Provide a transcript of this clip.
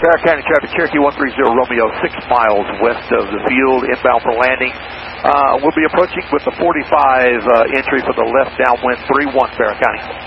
Bear County traffic, Cherokee 130 Romeo, 6 miles west of the field, inbound for landing. We'll be approaching with the 45 entry for the left downwind 31, Bear County.